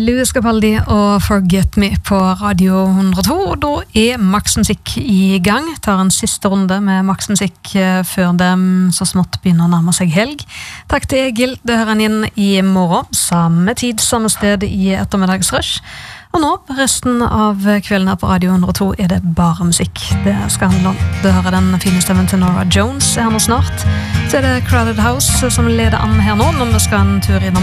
Louis Capaldi og Forget Me på Radio 102, og da Max Musikk i gang. Tar en siste runde med Max Musikk før dem så smått begynner å nærme seg helg. Takk til Egil, det hører han inn i morgen, samme tid, samme sted i ettermiddagsrush. Og nå, resten av kvelden her på Radio 102 det bare musikk det skal handle om. Du hører den fine stemmen til Norah Jones her nå snart. Så det Crowded House som leder an her nå, når vi skal en tur innom